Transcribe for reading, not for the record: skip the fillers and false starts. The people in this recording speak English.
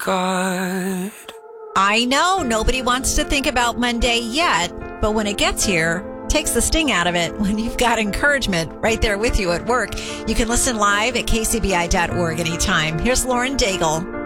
God. I know nobody wants to think about Monday yet, but when it gets here, takes the sting out of it when you've got encouragement right there with you at work. You can listen live at kcbi.org anytime. Here's Lauren Daigle.